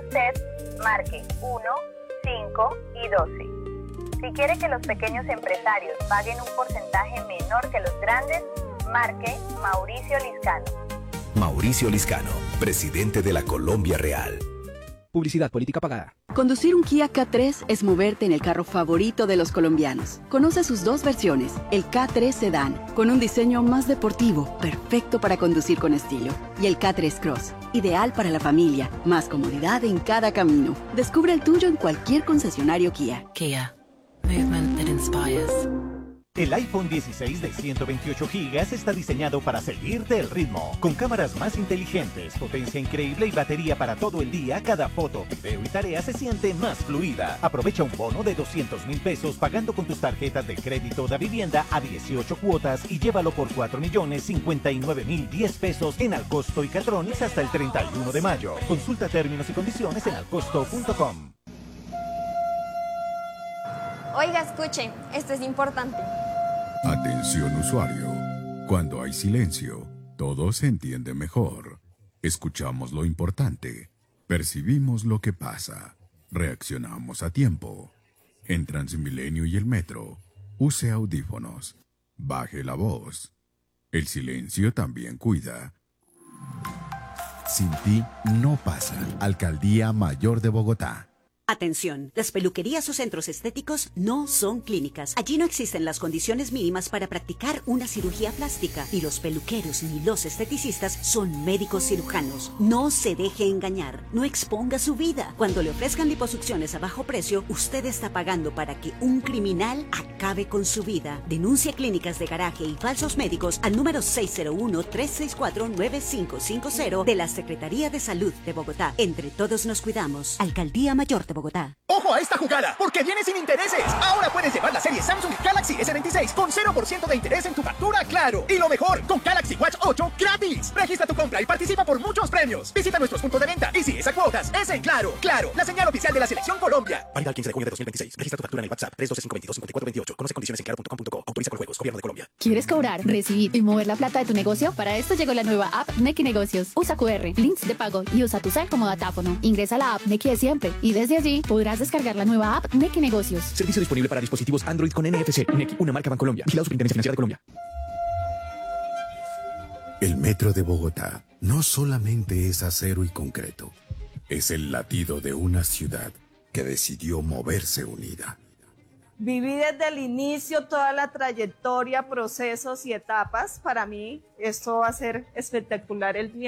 usted, marque 1, 5 y 12. Si quiere que los pequeños empresarios paguen un porcentaje menor que los grandes, marque Mauricio Liscano. Mauricio Liscano, presidente de la Colombia Real. Publicidad política pagada. Conducir un Kia K3 es moverte en el carro favorito de los colombianos. Conoce sus dos versiones, el K3 Sedan, con un diseño más deportivo, perfecto para conducir con estilo, y el K3 Cross, ideal para la familia, más comodidad en cada camino. Descubre el tuyo en cualquier concesionario Kia. Kia. Movement that inspires. El iPhone 16 de 128 GB está diseñado para seguirte el ritmo. Con cámaras más inteligentes, potencia increíble y batería para todo el día, cada foto, video y tarea se siente más fluida. Aprovecha un bono de 200.000 pesos pagando con tus tarjetas de crédito de vivienda a 18 cuotas y llévalo por 4.059.010 pesos en Alcosto y Catronics hasta el 31 de mayo. Consulta términos y condiciones en alcosto.com. Oiga, escuche, esto es importante. Atención usuario. Cuando hay silencio, todo se entiende mejor. Escuchamos lo importante. Percibimos lo que pasa. Reaccionamos a tiempo. En Transmilenio y el metro, use audífonos. Baje la voz. El silencio también cuida. Sin ti no pasa. Alcaldía Mayor de Bogotá. Atención, las peluquerías o centros estéticos no son clínicas. Allí no existen las condiciones mínimas para practicar una cirugía plástica. Ni los peluqueros ni los esteticistas son médicos cirujanos. No se deje engañar, no exponga su vida. Cuando le ofrezcan liposucciones a bajo precio, usted está pagando para que un criminal acabe con su vida. Denuncia clínicas de garaje y falsos médicos al número 601-364-9550 de la Secretaría de Salud de Bogotá. Entre todos nos cuidamos. Alcaldía Mayor de Bogotá. ¡Ojo a esta jugada! Porque viene sin intereses. Ahora puedes llevar la serie Samsung Galaxy S26 con 0% de interés en tu factura Claro. Y lo mejor, con Galaxy Watch 8 gratis. Registra tu compra y participa por muchos premios. Visita nuestros puntos de venta y si es a cuotas, es en Claro. Claro, la señal oficial de la Selección Colombia. Válido al 15 de junio de 2026. Registra tu factura en el WhatsApp 312-522-5428. Conoce condiciones en claro.com.co. Autoriza con juegos. Gobierno de Colombia. ¿Quieres cobrar, recibir y mover la plata de tu negocio? Para esto llegó la nueva app Nequi Negocios. Usa QR, links de pago y usa tu cel como datáfono. Ingresa a la app Nequi de siempre y desde allí podrás descargar la nueva app Nequi Negocios. Servicio disponible para dispositivos Android con NFC. Nequi, una marca Bancolombia. Vigilado Superintendencia Financiera de Colombia. El Metro de Bogotá no solamente es acero y concreto. Es el latido de una ciudad que decidió moverse unida. Viví desde el inicio toda la trayectoria, procesos y etapas. Para mí esto va a ser espectacular el día.